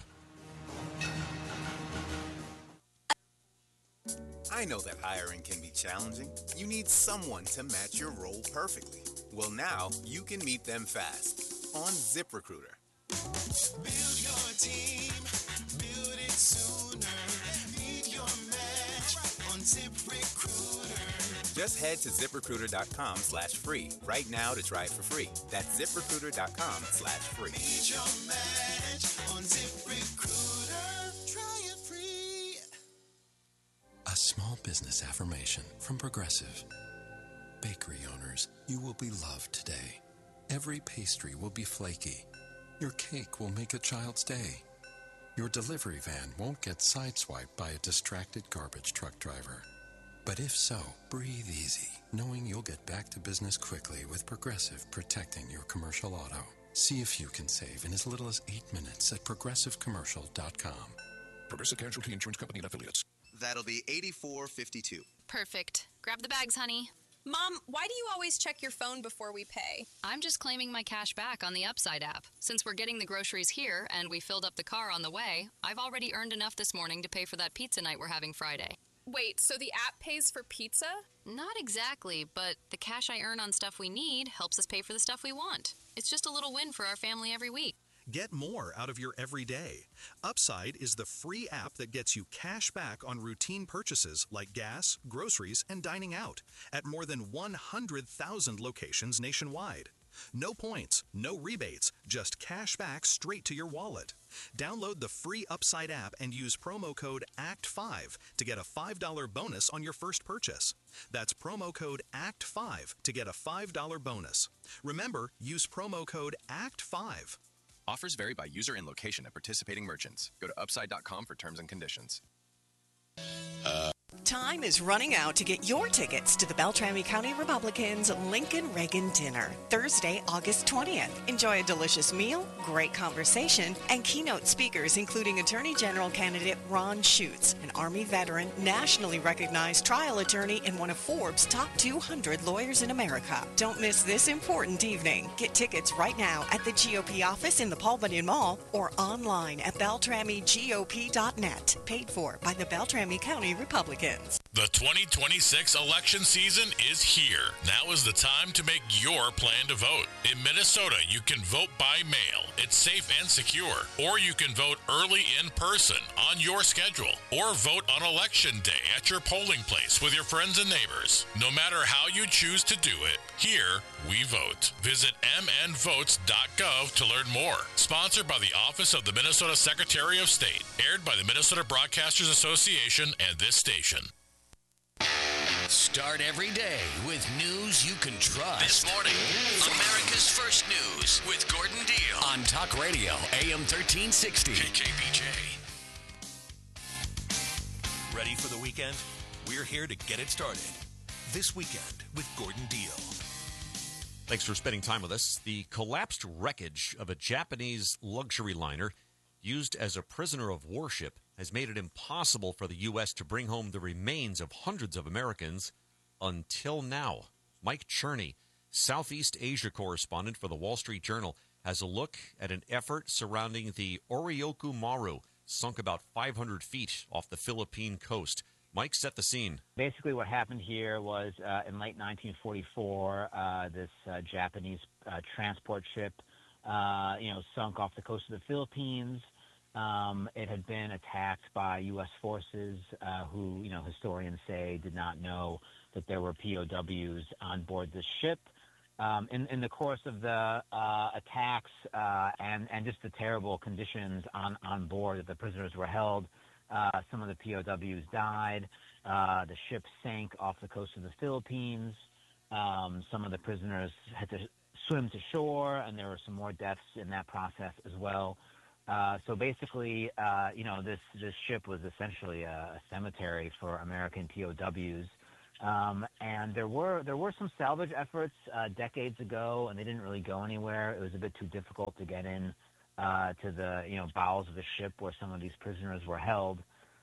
[SPEAKER 1] I know that hiring can be challenging. You need someone to match your role perfectly. Well, now you can meet them fast on ZipRecruiter.
[SPEAKER 2] Build your team, build it sooner. Meet your match on ZipRecruiter.
[SPEAKER 1] Just head to ZipRecruiter.com/free right now to try it for free. That's ZipRecruiter.com/free.
[SPEAKER 2] Meet your match on ZipRecruiter. Try it free.
[SPEAKER 4] A small business affirmation from Progressive. Bakery owners, you will be loved today. Every pastry will be flaky. Your cake will make a child's day. Your delivery van won't get sideswiped by a distracted garbage truck driver. But if so, breathe easy, knowing you'll get back to business quickly with Progressive protecting your commercial auto. See if you can save in as little as 8 minutes at progressivecommercial.com.
[SPEAKER 8] Progressive Casualty Insurance Company and Affiliates.
[SPEAKER 11] That'll be $84.52.
[SPEAKER 12] Perfect. Grab the bags, honey.
[SPEAKER 13] Mom, why do you always check your phone before we pay?
[SPEAKER 12] I'm just claiming my cash back on the Upside app. Since we're getting the groceries here and we filled up the car on the way, I've already earned enough this morning to pay for that pizza night we're having Friday.
[SPEAKER 13] Wait, so the app pays for pizza?
[SPEAKER 12] Not exactly, but the cash I earn on stuff we need helps us pay for the stuff we want. It's just a little win for our family every week.
[SPEAKER 27] Get more out of your everyday. Upside is the free app that gets you cash back on routine purchases like gas, groceries, and dining out at more than 100,000 locations nationwide. No points, no rebates, just cash back straight to your wallet. Download the free Upside app and use promo code ACT5 to get a $5 bonus on your first purchase. That's promo code ACT5 to get a $5 bonus. Remember, use promo code ACT5.
[SPEAKER 28] Offers vary by user and location at participating merchants. Go to upside.com for terms and conditions.
[SPEAKER 9] Time is running out to get your tickets to the Beltrami County Republicans Lincoln Reagan Dinner, Thursday, August 20th. Enjoy a delicious meal, great conversation, and keynote speakers including Attorney General candidate Ron Schutz, an Army veteran, nationally recognized trial attorney, and one of Forbes' top 200 lawyers in America. Don't miss this important evening. Get tickets right now at the GOP office in the Paul Bunyan Mall or online at BeltramiGOP.net. Paid for by the Beltrami County Republicans.
[SPEAKER 29] The 2026 election season is here. Now is the time to make your plan to vote. In Minnesota, you can vote by mail. It's safe and secure. Or you can vote early in person on your schedule. Or vote on election day at your polling place with your friends and neighbors. No matter how you choose to do it, here we vote. Visit mnvotes.gov to learn more. Sponsored by the Office of the Minnesota Secretary of State. Aired by the Minnesota Broadcasters Association and this station.
[SPEAKER 10] Start every day with news you can trust.
[SPEAKER 30] This morning, America's First News with Gordon Deal
[SPEAKER 10] on Talk Radio, AM 1360.
[SPEAKER 30] KKBJ.
[SPEAKER 24] Ready for the weekend? We're here to get it started. This weekend with Gordon Deal. Thanks for spending time with us. The collapsed wreckage of a Japanese luxury liner used as a prisoner of war ship has made it impossible for the U.S. to bring home the remains of hundreds of Americans until now. Mike Cherney, Southeast Asia correspondent for the Wall Street Journal, has a look at an effort surrounding the Oryoku Maru, sunk about 500 feet off the Philippine coast. Mike, set the scene.
[SPEAKER 31] Basically what happened here was in late 1944, this Japanese transport ship sunk off the coast of the Philippines. It had been attacked by U.S. forces who, historians say did not know that there were POWs on board the ship. In the course of the attacks and just the terrible conditions on board that the prisoners were held, some of the POWs died. The ship sank off the coast of the Philippines. Some of the prisoners had to swim to shore, and there were some more deaths in that process as well. So basically, this ship was essentially a cemetery for American POWs. And there were some salvage efforts decades ago, and they didn't really go anywhere. It was a bit too difficult to get in to the bowels of the ship where some of these prisoners were held.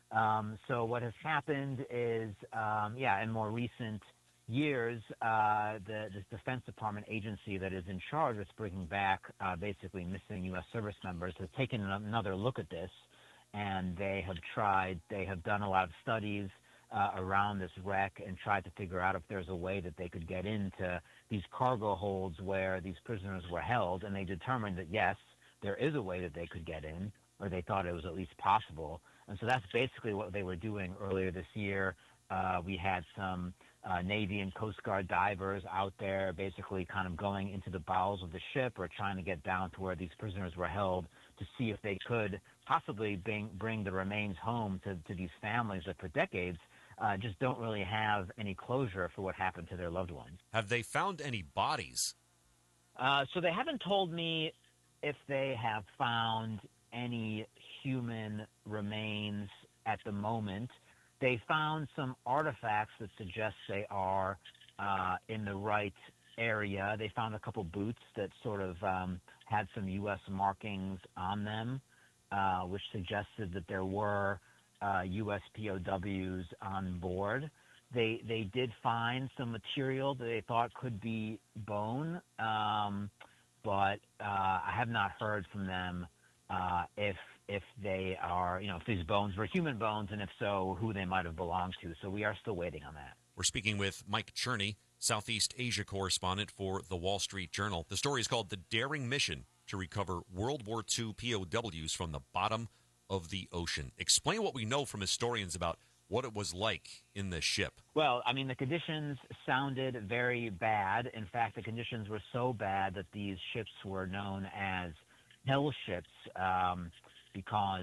[SPEAKER 31] So what has happened is, in more recent years, the Defense Department agency that is in charge of bringing back basically missing U.S. service members has taken another look at this, and they have done a lot of studies around this wreck and tried to figure out if there's a way that they could get into these cargo holds where these prisoners were held, and they determined that, yes, there is a way that they could get in, or they thought it was at least possible. And so that's basically what they were doing earlier this year. We had some Navy and Coast Guard divers out there basically kind of going into the bowels of the ship or trying to get down to where these prisoners were held to see if they could possibly bring the remains home to these families that for decades just don't really have any closure for what happened to their loved ones.
[SPEAKER 24] Have they found any bodies?
[SPEAKER 31] So they haven't told me if they have found any human remains at the moment. They found some artifacts that suggest they are in the right area. They found a couple boots that sort of had some U.S. markings on them, which suggested that there were U.S. POWs on board. They did find some material that they thought could be bone, but I have not heard from them if they are, if these bones were human bones, and if so, who they might have belonged to. So we are still waiting on that.
[SPEAKER 24] We're speaking with Mike Cherney, Southeast Asia correspondent for The Wall Street Journal. The story is called The Daring Mission to Recover World War II POWs from the Bottom of the Ocean. Explain what we know from historians about what it was like in the ship.
[SPEAKER 31] Well, I mean, the conditions sounded very bad. In fact, the conditions were so bad that these ships were known as hell ships because,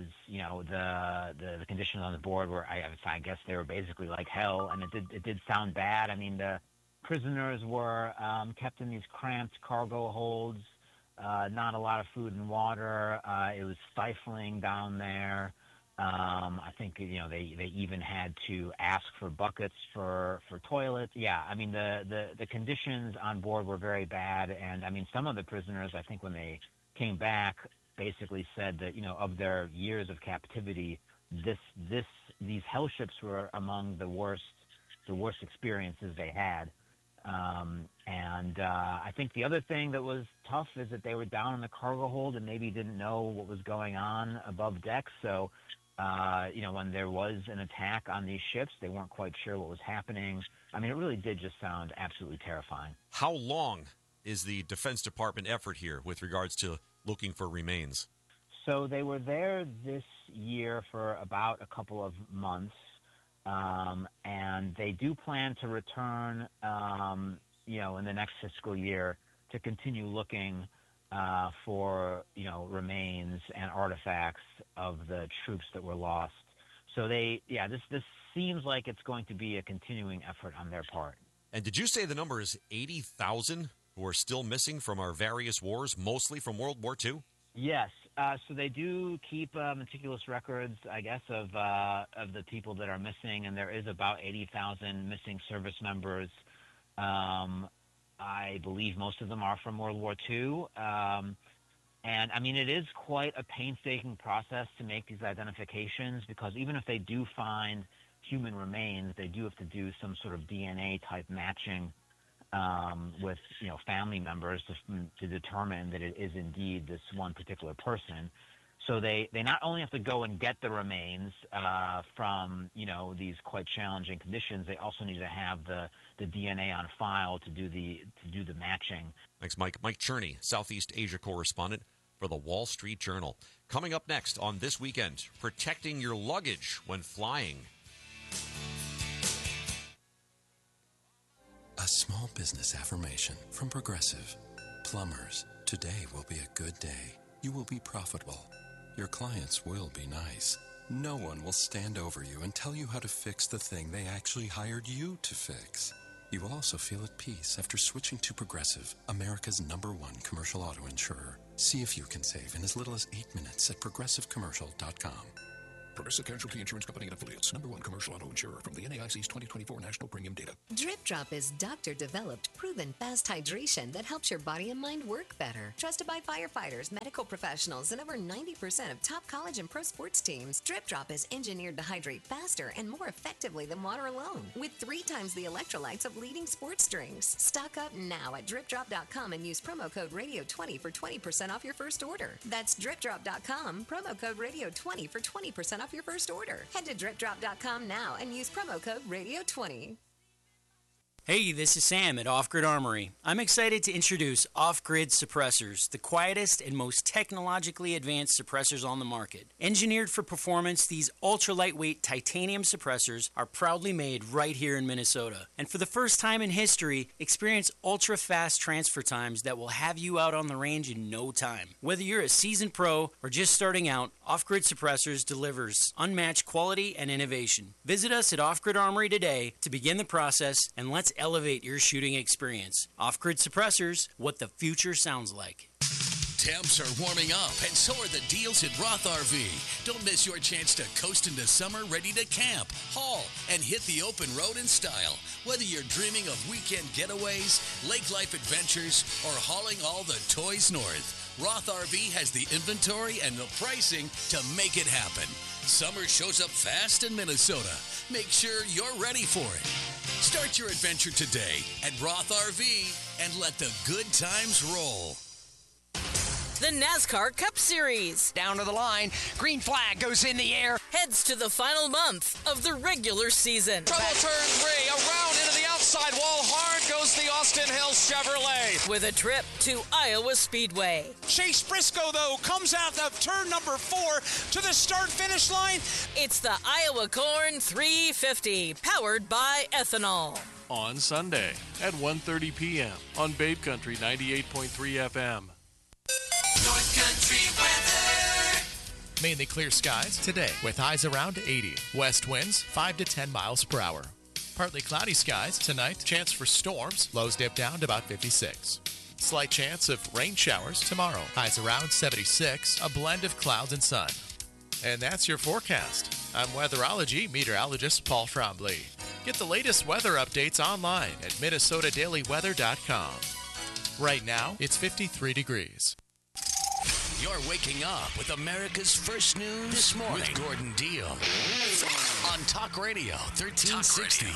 [SPEAKER 31] the conditions on the board were, I guess they were basically like hell, and it did sound bad. I mean, the prisoners were kept in these cramped cargo holds, not a lot of food and water. It was stifling down there. I think, they even had to ask for buckets for toilets. Yeah, I mean, the conditions on board were very bad. And, I mean, some of the prisoners, I think when they came back, basically said that, of their years of captivity, these hell ships were among the worst experiences they had. I think the other thing that was tough is that they were down in the cargo hold and maybe didn't know what was going on above deck. So, when there was an attack on these ships, they weren't quite sure what was happening. I mean, it really did just sound absolutely terrifying.
[SPEAKER 24] How long is the Defense Department effort here with regards to looking for remains?
[SPEAKER 31] So they were there this year for about a couple of months. And they do plan to return, in the next fiscal year to continue looking for, remains and artifacts of the troops that were lost. So this seems like it's going to be a continuing effort on their part.
[SPEAKER 24] And did you say the number is 80,000 who are still missing from our various wars, mostly from World War II?
[SPEAKER 31] Yes. So they do keep meticulous records, I guess, of the people that are missing, and there is about 80,000 missing service members. I believe most of them are from World War II. And, I mean, it is quite a painstaking process to make these identifications because even if they do find human remains, they do have to do some sort of DNA-type matching with family members to determine that it is indeed this one particular person. So they not only have to go and get the remains from these quite challenging conditions, they also need to have the DNA on file to do the matching.
[SPEAKER 24] Thanks, Mike. Mike Cherney, Southeast Asia correspondent for The Wall Street Journal. Coming up next on This Weekend, protecting your luggage when flying.
[SPEAKER 4] A small business affirmation from Progressive. Plumbers, today will be a good day. You will be profitable. Your clients will be nice. No one will stand over you and tell you how to fix the thing they actually hired you to fix. You will also feel at peace after switching to Progressive, America's #1 commercial auto insurer. See if you can save in as little as 8 minutes at progressivecommercial.com.
[SPEAKER 8] Progressive Casualty Insurance Company and Affiliates. Number one commercial auto insurer from the NAIC's 2024 National Premium Data.
[SPEAKER 5] Drip Drop is doctor-developed, proven fast hydration that helps your body and mind work better. Trusted by firefighters, medical professionals, and over 90% of top college and pro sports teams, Drip Drop is engineered to hydrate faster and more effectively than water alone, with 3 times the electrolytes of leading sports drinks. Stock up now at DripDrop.com and use promo code Radio20 for 20% off your first order. That's DripDrop.com, promo code Radio20 for 20% off your first order. Head to DripDrop.com now and use promo code Radio20.
[SPEAKER 6] Hey, this is Sam at Off Grid Armory. I'm excited to introduce Off Grid Suppressors, the quietest and most technologically advanced suppressors on the market. Engineered for performance, these ultra-lightweight titanium suppressors are proudly made right here in Minnesota. And for the first time in history, experience ultra-fast transfer times that will have you out on the range in no time. Whether you're a seasoned pro or just starting out, Off Grid Suppressors delivers unmatched quality and innovation. Visit us at Off Grid Armory today to begin the process, and let's elevate your shooting experience. Off-Grid Suppressors, what the future sounds like.
[SPEAKER 10] Temps are warming up, and so are the deals at Roth RV. Don't miss your chance to coast into summer ready to camp, haul, and hit the open road in style. Whether you're dreaming of weekend getaways, lake life adventures, or hauling all the toys north, Roth RV has the inventory and the pricing to make it happen. Summer shows up fast in Minnesota. Make sure you're ready for it. Start your adventure today at Roth RV and let the good times roll.
[SPEAKER 7] The NASCAR Cup Series.
[SPEAKER 14] Down to the line, green flag goes in the air.
[SPEAKER 7] Heads to the final month of the regular season.
[SPEAKER 14] Trouble turn 3, around into the outside wall, hard goes the Austin Hill Chevrolet.
[SPEAKER 7] With a trip to Iowa Speedway.
[SPEAKER 14] Chase Briscoe, though, comes out of turn number 4 to the start-finish line.
[SPEAKER 7] It's the Iowa Corn 350, powered by ethanol.
[SPEAKER 15] On Sunday at 1:30 p.m. on Babe Country 98.3 FM.
[SPEAKER 2] North Country weather.
[SPEAKER 16] Mainly clear skies today with highs around 80. West winds 5 to 10 miles per hour. Partly cloudy skies tonight. Chance for storms. Lows dip down to about 56. Slight chance of rain showers tomorrow. Highs around 76. A blend of clouds and sun. And that's your forecast. I'm weatherology meteorologist Paul Trombley. Get the latest weather updates online at MinnesotaDailyWeather.com. Right now, it's 53 degrees.
[SPEAKER 10] You're waking up with America's First News this morning with Gordon Deal on Talk Radio 1360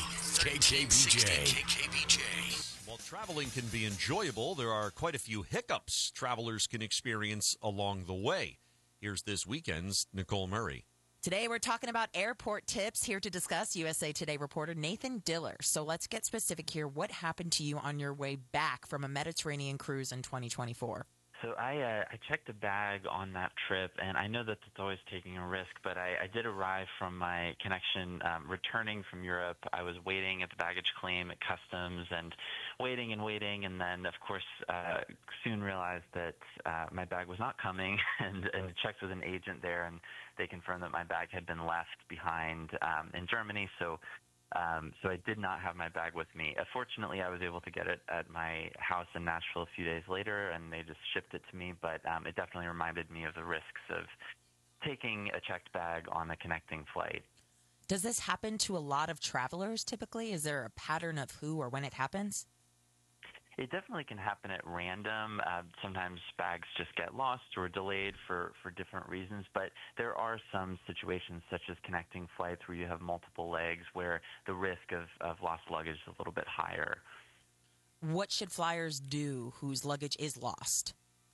[SPEAKER 10] KKBJ.
[SPEAKER 24] While traveling can be enjoyable, there are quite a few hiccups travelers can experience along the way. Here's this weekend's Nicole Murray.
[SPEAKER 25] Today, we're talking about airport tips. Here to discuss, USA Today reporter Nathan Diller. So let's get specific here. What happened to you on your way back from a Mediterranean cruise in 2024?
[SPEAKER 26] So I checked a bag on that trip, and I know that it's always taking a risk, but I did arrive from my connection returning from Europe. I was waiting at the baggage claim at customs and waiting, and then, of course, soon realized that my bag was not coming, and checked with an agent there, and they confirmed that my bag had been left behind in Germany. So I did not have my bag with me. Fortunately, I was able to get it at my house in Nashville a few days later, and they just shipped it to me. But it definitely reminded me of the risks of taking a checked bag on a connecting flight.
[SPEAKER 25] Does this happen to a lot of travelers typically? Is there a pattern of who or when it happens?
[SPEAKER 26] It definitely can happen at random. Sometimes bags just get lost or delayed for different reasons, but there are some situations such as connecting flights where you have multiple legs where the risk of lost luggage is a little bit higher.
[SPEAKER 25] What should flyers do whose luggage is lost?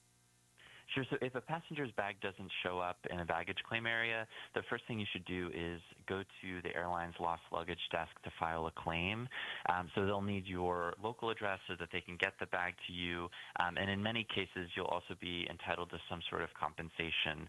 [SPEAKER 26] Sure. So if a passenger's bag doesn't show up in a baggage claim area, the first thing you should do is go to the airline's lost luggage desk to file a claim. So they'll need your local address so that they can get the bag to you. And in many cases, you'll also be entitled to some sort of compensation.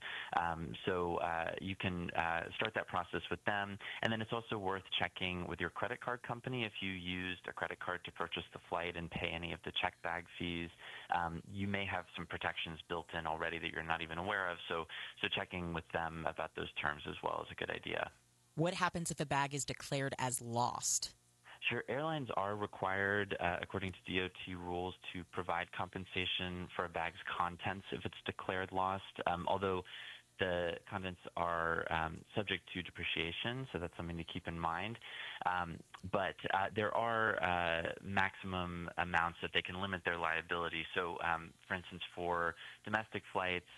[SPEAKER 26] So you can start that process with them. And then it's also worth checking with your credit card company. If you used a credit card to purchase the flight and pay any of the check bag fees, you may have some protections built in already that you're not even aware of. So checking with them about those terms as well is a good idea.
[SPEAKER 25] What happens if a bag is declared as lost?
[SPEAKER 26] Sure. Airlines are required, according to DOT rules, to provide compensation for a bag's contents if it's declared lost, although the contents are subject to depreciation, so that's something to keep in mind. But there are maximum amounts that they can limit their liability. So, for instance, for domestic flights,